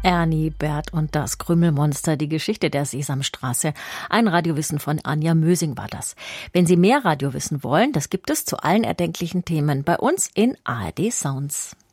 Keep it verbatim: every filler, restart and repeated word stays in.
Ernie, Bert und das Krümelmonster, die Geschichte der Sesamstraße. Ein Radiowissen von Anja Mösing war das. Wenn Sie mehr Radio wissen wollen, das gibt es zu allen erdenklichen Themen bei uns in A R D Sounds.